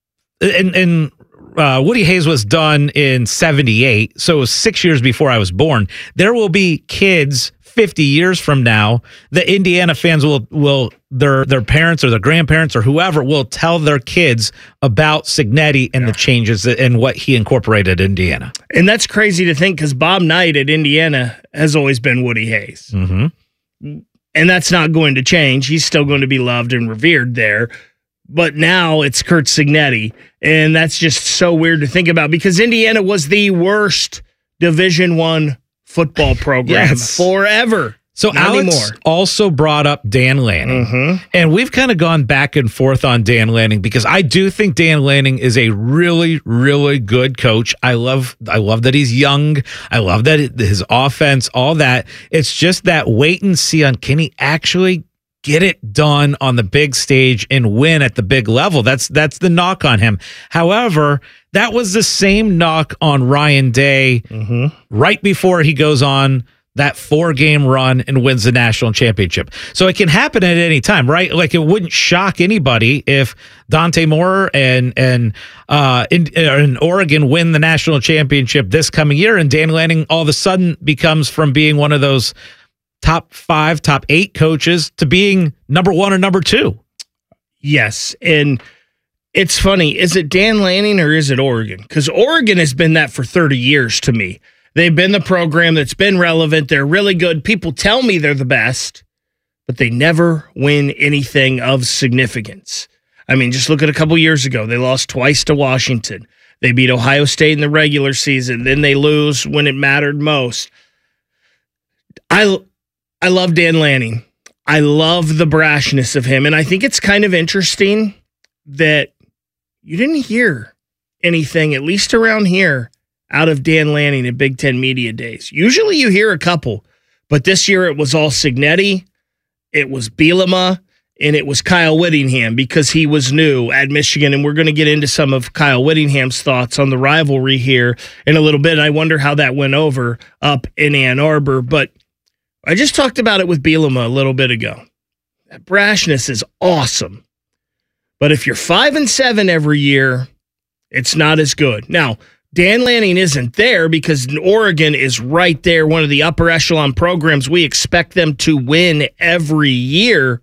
in in. Uh, Woody Hayes was done in seventy-eight, so it was six years before I was born. There will be kids fifty years from now. The Indiana fans will will their their parents or their grandparents or whoever will tell their kids about Cignetti and yeah. the changes and what he incorporated in Indiana. And that's crazy to think because Bob Knight at Indiana has always been Woody Hayes, mm-hmm. and that's not going to change. He's still going to be loved and revered there. But now it's Curt Cignetti, and that's just so weird to think about because Indiana was the worst Division One football program yes. forever. So Not Alex anymore. also brought up Dan Lanning, mm-hmm. and we've kind of gone back and forth on Dan Lanning because I do think Dan Lanning is a really, really good coach. I love, I love that he's young. I love that his offense, all that. It's just that wait and see on can he actually get it done on the big stage and win at the big level. That's that's the knock on him. However, that was the same knock on Ryan Day mm-hmm. right before he goes on that four-game run and wins the national championship. So it can happen at any time, right? Like it wouldn't shock anybody if Dante Moore and and uh, in, in Oregon win the national championship this coming year, and Dan Lanning all of a sudden becomes from being one of those top five, top eight coaches to being number one or number two. Yes. And it's funny. Is it Dan Lanning or is it Oregon? Because Oregon has been that for thirty years to me. They've been the program that's been relevant. They're really good. People tell me they're the best, but they never win anything of significance. I mean, just look at a couple years ago. They lost twice to Washington. They beat Ohio State in the regular season. Then they lose when it mattered most. I I love Dan Lanning. I love the brashness of him. And I think it's kind of interesting that you didn't hear anything, at least around here, out of Dan Lanning at Big Ten Media Days. Usually you hear a couple, but this year it was all Cignetti, it was Bielema, and it was Kyle Whittingham because he was new at Michigan. And we're going to get into some of Kyle Whittingham's thoughts on the rivalry here in a little bit. And I wonder how that went over up in Ann Arbor. But I just talked about it with Bielema a little bit ago. That brashness is awesome. But if you're five and seven every year, it's not as good. Now, Dan Lanning isn't there because Oregon is right there, one of the upper echelon programs. We expect them to win every year,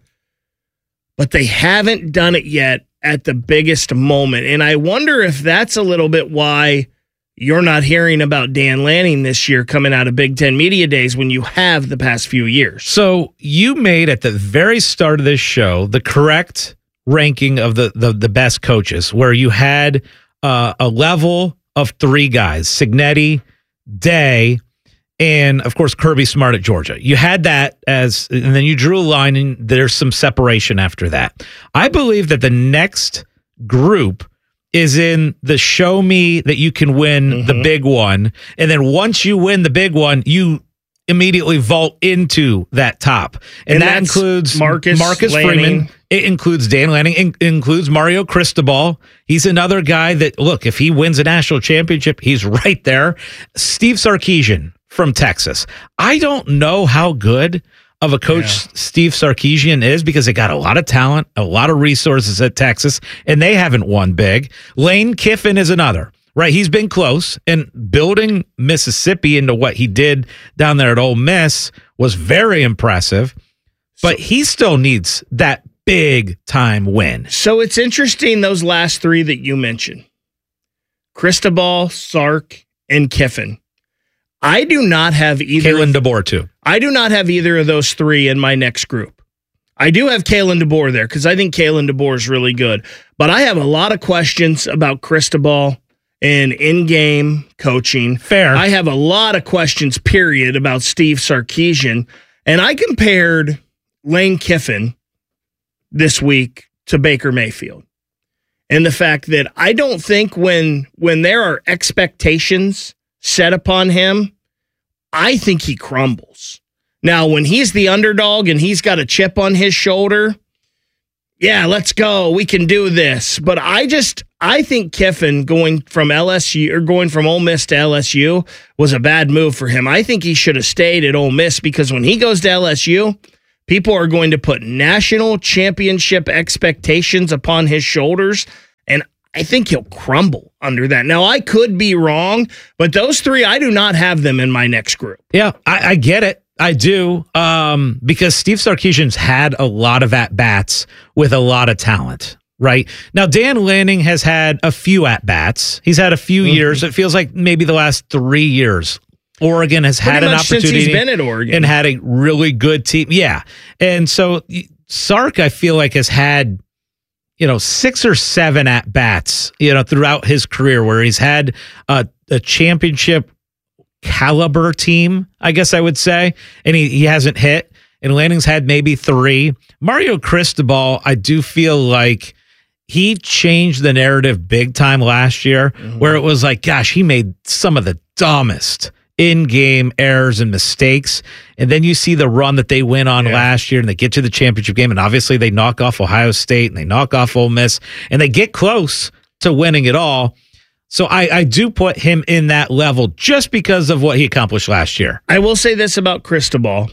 but they haven't done it yet at the biggest moment. And I wonder if that's a little bit why you're not hearing about Dan Lanning this year coming out of Big Ten Media Days when you have the past few years. So you made at the very start of this show the correct ranking of the the, the best coaches, where you had uh, a level of three guys: Cignetti, Day, and of course Kirby Smart at Georgia. You had that as, and then you drew a line, and there's some separation after that. I believe that the next group is in the show me that you can win mm-hmm. the big one. And then once you win the big one, you immediately vault into that top. And, and that includes Marcus, Marcus Lanning. Freeman. It includes Dan Lanning. It includes Mario Cristobal. He's another guy that, look, if he wins a national championship, he's right there. Steve Sarkisian from Texas. I don't know how good of a coach yeah. Steve Sarkisian is because they got a lot of talent, a lot of resources at Texas, and they haven't won big. Lane Kiffin is another, right? He's been close, and building Mississippi into what he did down there at Ole Miss was very impressive, but he still needs that big time win. So it's interesting, those last three that you mentioned, Cristobal, Sark, and Kiffin. I do not have either. Kalen DeBoer, too. I do not have either of those three in my next group. I do have Kalen DeBoer there because I think Kalen DeBoer is really good. But I have a lot of questions about Cristobal and in-game coaching. Fair. I have a lot of questions, period, about Steve Sarkisian. And I compared Lane Kiffin this week to Baker Mayfield. And the fact that I don't think when when there are expectations set upon him, I think he crumbles. Now, when he's the underdog and he's got a chip on his shoulder, yeah, let's go. We can do this. But I just, I think Kiffin going from L S U or going from Ole Miss to L S U was a bad move for him. I think he should have stayed at Ole Miss because when he goes to L S U, people are going to put national championship expectations upon his shoulders, and I think he'll crumble under that. Now, I could be wrong, but those three, I do not have them in my next group. Yeah, I, I get it. I do, um, because Steve Sarkisian's had a lot of at-bats with a lot of talent, right? Now, Dan Lanning has had a few at-bats. He's had a few mm-hmm. years. It feels like maybe the last three years. Oregon has Pretty had an much opportunity since he's been at Oregon. and had a really good team. Yeah. And so Sark, I feel like, has had, you know, six or seven at-bats, you know, throughout his career where he's had a, a championship caliber team, I guess I would say, and he, he hasn't hit. And Lanning's had maybe three. Mario Cristobal, I do feel like he changed the narrative big time last year, mm-hmm. where it was like, gosh, he made some of the dumbest in-game errors and mistakes. And then you see the run that they went on yeah. last year, and they get to the championship game, and obviously they knock off Ohio State, and they knock off Ole Miss, and they get close to winning it all. So I, I do put him in that level just because of what he accomplished last year. I will say this about Cristobal.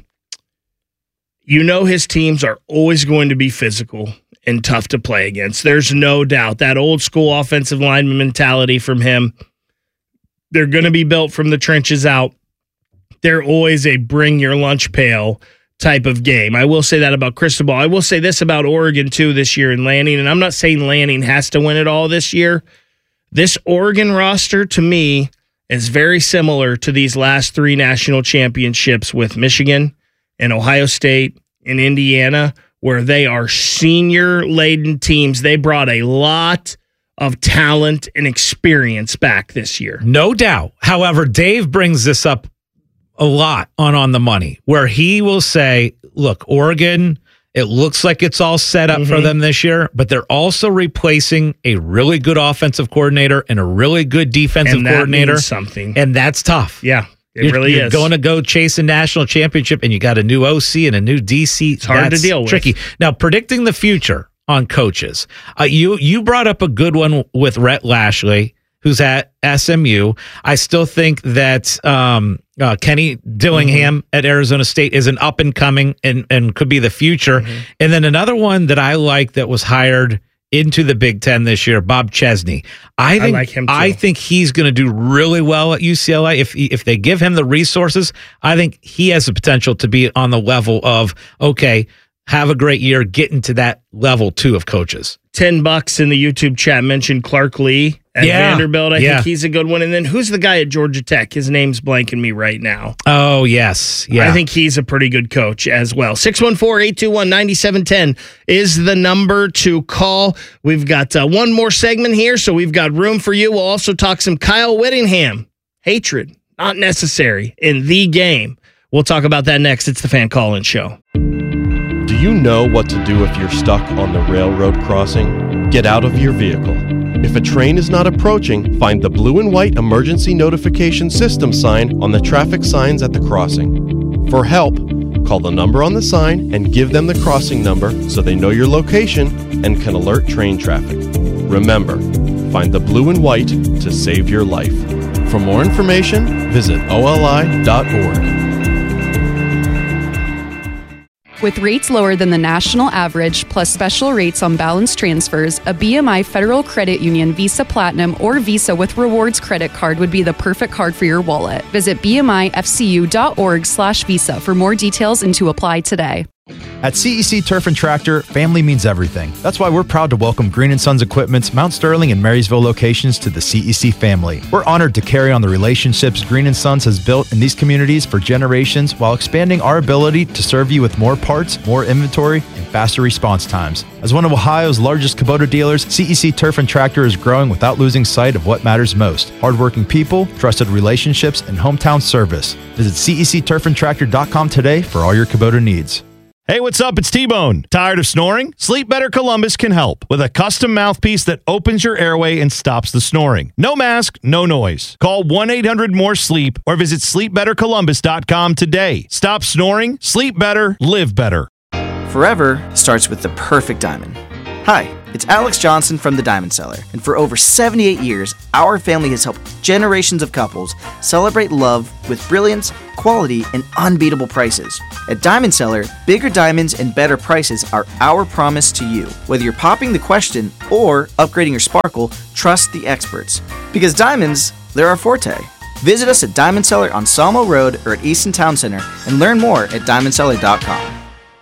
You know his teams are always going to be physical and tough to play against. There's no doubt. That old school offensive lineman mentality from him, they're going to be built from the trenches out. They're always a bring your lunch pail type of game. I will say that about Cristobal. I will say this about Oregon, too, this year in Lanning, and I'm not saying Lanning has to win it all this year. This Oregon roster, to me, is very similar to these last three national championships with Michigan and Ohio State and Indiana, where they are senior-laden teams. They brought a lot of talent and experience back this year. No doubt. However, Dave brings this up a lot on On the Money, where he will say, look, Oregon, it looks like it's all set up mm-hmm. for them this year, but they're also replacing a really good offensive coordinator and a really good defensive and that coordinator. Means something. And that's tough. Yeah, it you're, really you're is. Going to go chase a national championship, and you got a new O C and a new D C. It's hard that's to deal with. Tricky. Now, predicting the future on coaches. Uh, you you brought up a good one with Rhett Lashley, who's at S M U. I still think that um, uh, Kenny Dillingham mm-hmm. at Arizona State is an up and coming and, and could be the future. Mm-hmm. And then another one that I like that was hired into the Big Ten this year, Bob Chesney. I think I like him too. I think he's going to do really well at U C L A if if they give him the resources. I think he has the potential to be on the level of okay. Have a great year, get into that level two of coaches. Ten bucks in the YouTube chat mentioned Clark Lee at yeah. Vanderbilt. I yeah. think he's a good one. And then who's the guy at Georgia Tech? His name's blanking me right now. Oh, yes. Yeah. I think he's a pretty good coach as well. six one four, eight two one, nine seven one zero is the number to call. We've got uh, one more segment here, so we've got room for you. We'll also talk some Kyle Whittingham. Hatred, not necessary in the game. We'll talk about that next. It's the Fan Call-In Show. Do you know what to do if you're stuck on the railroad crossing? Get out of your vehicle. If a train is not approaching, find the blue and white emergency notification system sign on the traffic signs at the crossing. For help, call the number on the sign and give them the crossing number so they know your location and can alert train traffic. Remember, find the blue and white to save your life. For more information, visit O L I dot org. With rates lower than the national average, plus special rates on balance transfers, a B M I Federal Credit Union Visa Platinum or Visa with Rewards credit card would be the perfect card for your wallet. Visit B M I F C U dot org slash Visa for more details and to apply today. At C E C Turf and Tractor, family means everything. That's why we're proud to welcome Green and Sons Equipment's Mount Sterling and Marysville locations to the C E C family. We're honored to carry on the relationships Green and Sons has built in these communities for generations while expanding our ability to serve you with more parts, more inventory, and faster response times. As one of Ohio's largest Kubota dealers, C E C Turf and Tractor is growing without losing sight of what matters most: hardworking people, trusted relationships, and hometown service. Visit C E C turf and tractor dot com today for all your Kubota needs. Hey, what's up? It's T-Bone. Tired of snoring? Sleep Better Columbus can help with a custom mouthpiece that opens your airway and stops the snoring. No mask, no noise. Call one eight hundred more sleep or visit sleep better columbus dot com today. Stop snoring, sleep better, live better. Forever starts with the perfect diamond. Hi, it's Alex Johnson from The Diamond Seller, and for over seventy-eight years, our family has helped generations of couples celebrate love with brilliance, quality, and unbeatable prices. At Diamond Seller, bigger diamonds and better prices are our promise to you. Whether you're popping the question or upgrading your sparkle, trust the experts. Because diamonds, they're our forte. Visit us at Diamond Seller on Sawmill Road or at Easton Town Center and learn more at diamond seller dot com.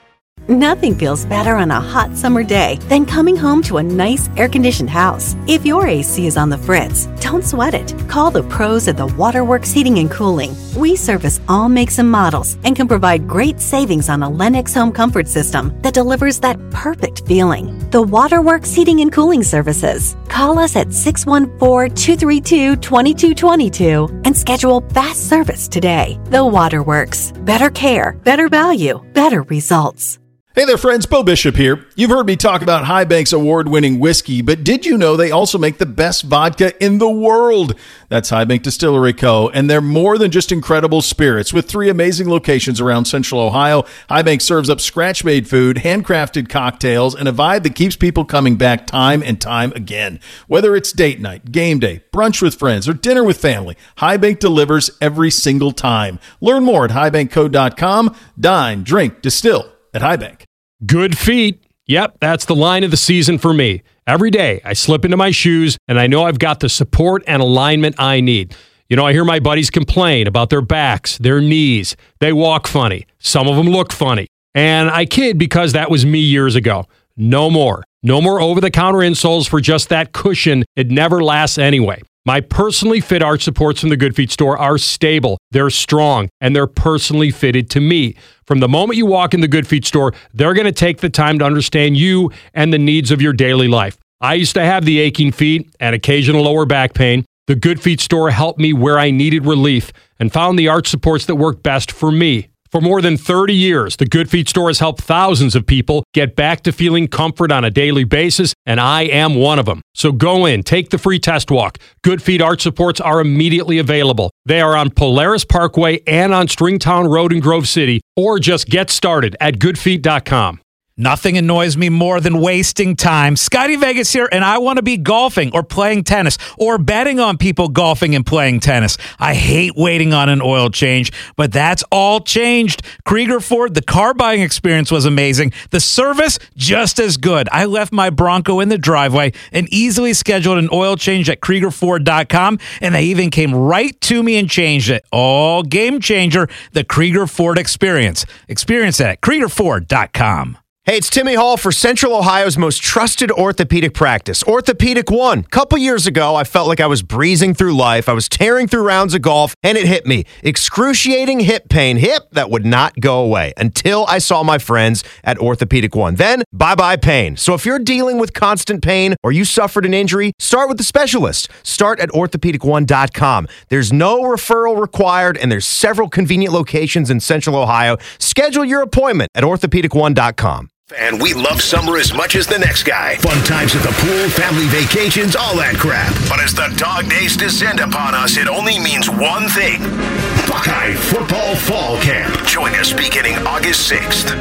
Nothing feels better on a hot summer day than coming home to a nice air-conditioned house. If your A C is on the fritz, don't sweat it. Call the pros at the Waterworks Heating and Cooling. We service all makes and models and can provide great savings on a Lennox home comfort system that delivers that perfect feeling. The Waterworks Heating and Cooling Services. Call us at six one four, two three two, two two two two and schedule fast service today. The Waterworks. Better care, better value, better results. Hey there, friends. Bo Bishop here. You've heard me talk about High Bank's award-winning whiskey, but did you know they also make the best vodka in the world? That's High Bank Distillery Co., and they're more than just incredible spirits. With three amazing locations around Central Ohio, High Bank serves up scratch-made food, handcrafted cocktails, and a vibe that keeps people coming back time and time again. Whether it's date night, game day, brunch with friends, or dinner with family, High Bank delivers every single time. Learn more at high bank co dot com. Dine, drink, distill at High Bank. Good feet. Yep, that's the line of the season for me. Every day, I slip into my shoes, and I know I've got the support and alignment I need. You know, I hear my buddies complain about their backs, their knees. They walk funny. Some of them look funny. And I kid because that was me years ago. No more. No more over-the-counter insoles for just that cushion. It never lasts anyway. My personally fit arch supports from the Good Feet store are stable, they're strong, and they're personally fitted to me. From the moment you walk in the Good Feet store, they're going to take the time to understand you and the needs of your daily life. I used to have the aching feet and occasional lower back pain. The Good Feet store helped me where I needed relief and found the arch supports that work best for me. For more than thirty years, the Good Feet store has helped thousands of people get back to feeling comfort on a daily basis, and I am one of them. So go in, take the free test walk. Good Feet arch supports are immediately available. They are on Polaris Parkway and on Stringtown Road in Grove City, or just get started at good feet dot com. Nothing annoys me more than wasting time. Scotty Vegas here, and I want to be golfing or playing tennis or betting on people golfing and playing tennis. I hate waiting on an oil change, but that's all changed. Krieger Ford, the car buying experience was amazing. The service, just as good. I left my Bronco in the driveway and easily scheduled an oil change at krieger ford dot com, and they even came right to me and changed it. All game changer, the Krieger Ford experience. Experience it at krieger ford dot com. Hey, it's Timmy Hall for Central Ohio's most trusted orthopedic practice, Orthopedic One. Couple years ago, I felt like I was breezing through life. I was tearing through rounds of golf, and it hit me. Excruciating hip pain. Hip that would not go away until I saw my friends at Orthopedic One. Then, bye-bye pain. So if you're dealing with constant pain or you suffered an injury, start with the specialist. Start at orthopedic one dot com. There's no referral required, and there's several convenient locations in Central Ohio. Schedule your appointment at orthopedic one dot com. And we love summer as much as the next guy. Fun times at the pool, family vacations, all that crap. But as the dog days descend upon us, it only means one thing. Buckeye Football Fall Camp. Join us beginning August sixth.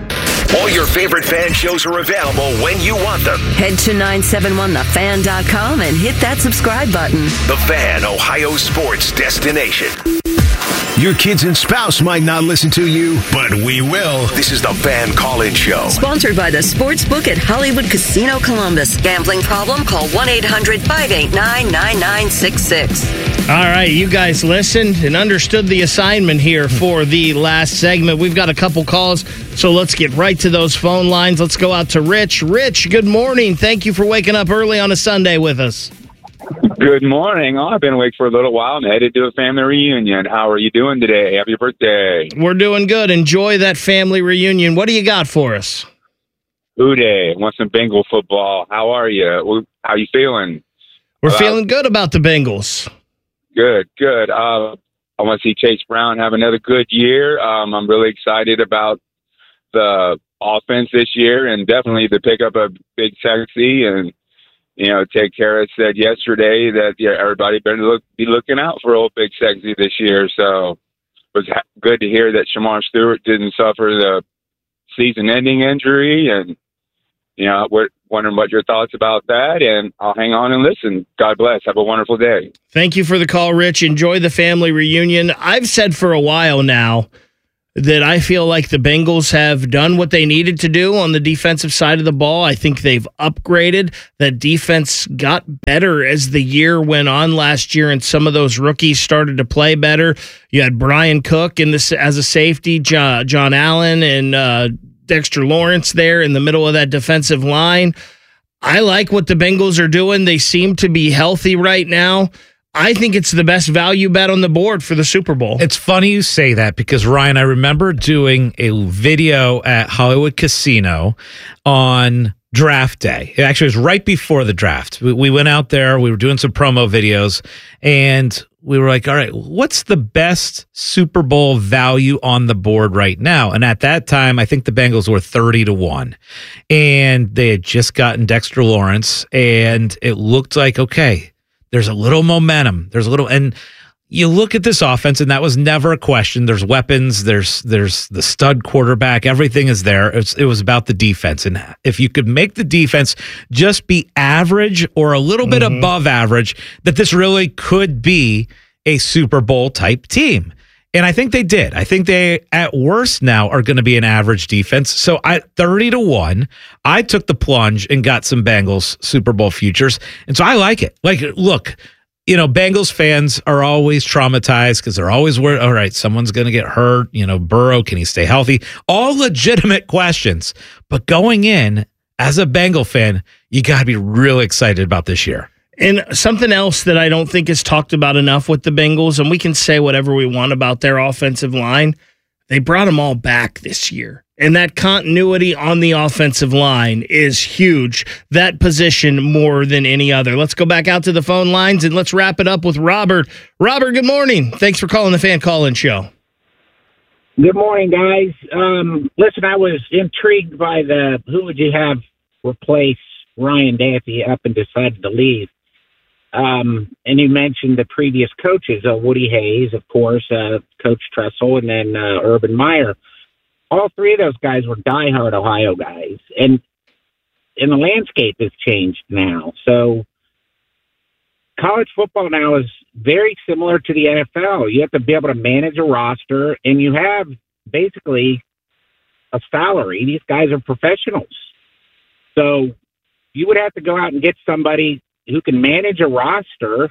All your favorite fan shows are available when you want them. Head to nine seven one the fan dot com and hit that subscribe button. The Fan, Ohio sports destination. Your kids and spouse might not listen to you, but we will. This is the Fan Call-In Show. Sponsored by the Sportsbook at Hollywood Casino Columbus. Gambling problem? Call one eight hundred five eight nine nine nine six six. All right, you guys listened and understood the assignment here for the last segment. We've got a couple calls, so let's get right to those phone lines. Let's go out to Rich. Rich, good morning. Thank you for waking up early on a Sunday with us. Good morning. Oh, I've been awake for a little while. I'm headed to a family reunion. How are you doing today? Happy birthday. We're doing good. Enjoy that family reunion. What do you got for us? Uday, want some Bengal football. How are you? How you feeling? We're uh, feeling good about the Bengals. Good, good. Uh, I want to see Chase Brown have another good year. Um, I'm really excited about the offense this year and definitely the pickup of Big Sexy. And, you know, Ted Karras said yesterday that yeah, everybody better look, be looking out for old Big Sexy this year. So it was ha- good to hear that Shamar Stewart didn't suffer the season-ending injury. And, you know, we're wondering what your thoughts about that, and I'll hang on and listen. God bless. Have a wonderful day. Thank you for the call, Rich. Enjoy the family reunion. I've said for a while now that I feel like the Bengals have done what they needed to do on the defensive side of the ball. I think they've upgraded. That defense got better as the year went on last year, and some of those rookies started to play better. You had Brian Cook in this as a safety, John, John Allen, and uh, Dexter Lawrence there in the middle of that defensive line. I like what the Bengals are doing. They seem to be healthy right now. I think it's the best value bet on the board for the Super Bowl. It's funny you say that because, Ryan, I remember doing a video at Hollywood Casino on draft day. It actually was right before the draft. We, we went out there, we were doing some promo videos, and we were like, all right, what's the best Super Bowl value on the board right now? And at that time, I think the Bengals were thirty to one. And they had just gotten Dexter Lawrence, and it looked like, okay, there's a little momentum. There's a little, and you look at this offense, and that was never a question. There's weapons. There's there's the stud quarterback. Everything is there. It's, it was about the defense. And if you could make the defense just be average or a little bit mm-hmm. above average, that this really could be a Super Bowl type team. And I think they did. I think they, at worst now, are going to be an average defense. So at thirty to one, I took the plunge and got some Bengals Super Bowl futures. And so I like it. Like, look, you know, Bengals fans are always traumatized because they're always worried, all right, someone's going to get hurt. You know, Burrow, can he stay healthy? All legitimate questions. But going in as a Bengal fan, you got to be really excited about this year. And something else that I don't think is talked about enough with the Bengals, and we can say whatever we want about their offensive line, they brought them all back this year. And that continuity on the offensive line is huge. That position more than any other. Let's go back out to the phone lines, and let's wrap it up with Robert. Robert, good morning. Thanks for calling the Fan Call-In Show. Good morning, guys. Um, listen, I was intrigued by the who would you have replace Ryan Day if he up and decided to leave. Um, and you mentioned the previous coaches, uh, Woody Hayes, of course, uh, Coach Tressel, and then uh, Urban Meyer. All three of those guys were diehard Ohio guys. And, and the landscape has changed now. So college football now is very similar to the N F L. You have to be able to manage a roster, and you have basically a salary. These guys are professionals. So you would have to go out and get somebody who can manage a roster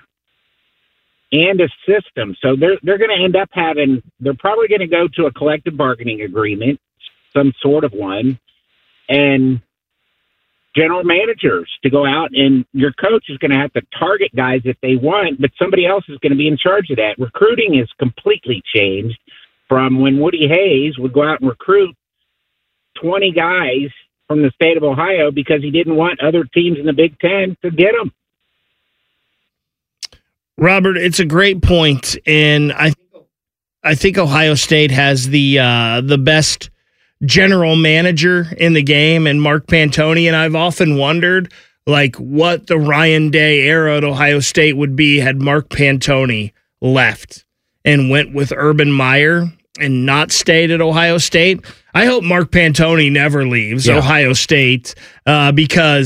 and a system. So they're they're going to end up having, they're probably going to go to a collective bargaining agreement, some sort of one, and general managers to go out, and your coach is going to have to target guys if they want, but somebody else is going to be in charge of that. Recruiting is completely changed from when Woody Hayes would go out and recruit twenty guys from the state of Ohio because he didn't want other teams in the Big Ten to get them. Robert, it's a great point, and I I think Ohio State has the uh, the best general manager in the game, and Mark Pantoni. And I've often wondered, like, what the Ryan Day era at Ohio State would be had Mark Pantoni left and went with Urban Meyer and not stayed at Ohio State. I hope Mark Pantoni never leaves yeah. Ohio State uh, because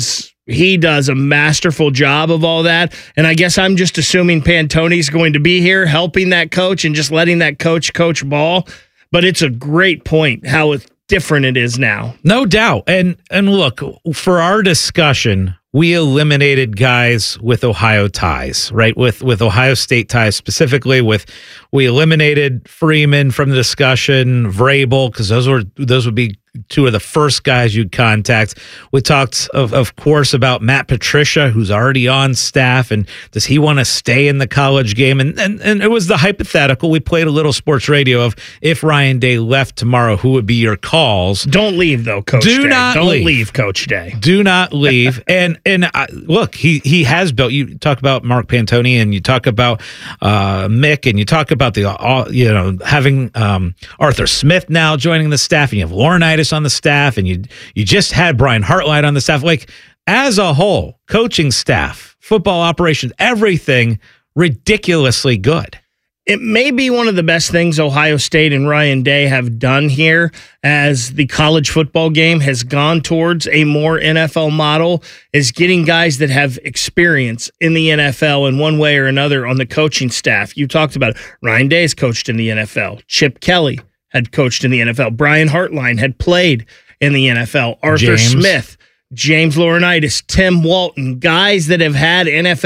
he does a masterful job of all that. And I guess I'm just assuming Pantoni's going to be here helping that coach and just letting that coach coach ball. But it's a great point how different it is now. No doubt. And and look, for our discussion, we eliminated guys with Ohio ties, right? With with Ohio State ties specifically. With we eliminated Freeman from the discussion, Vrabel, because those were those would be two of the first guys you'd contact. We talked, of of course, about Matt Patricia, who's already on staff, and does he want to stay in the college game? And, and and it was the hypothetical. We played a little sports radio of if Ryan Day left tomorrow, who would be your calls? Don't leave though, Coach Do Day. not Don't leave. leave, Coach Day. Do not leave. and and I, look, he he has built. You talk about Mark Pantoni, and you talk about uh, Mick, and you talk about the uh, you know having um, Arthur Smith now joining the staff, and you have Laurinaitis on the staff, and you you just had Brian Hartline on the staff. Like, as a whole, coaching staff, football operations, everything ridiculously good. It may be one of the best things Ohio State and Ryan Day have done here as the college football game has gone towards a more N F L model, is getting guys that have experience in the N F L in one way or another on the coaching staff. You talked about it. Ryan Day's coached in the N F L. Chip Kelly had coached in the N F L. Brian Hartline had played in the N F L. Arthur James. Smith, James Laurinaitis, Tim Walton, guys that have had N F L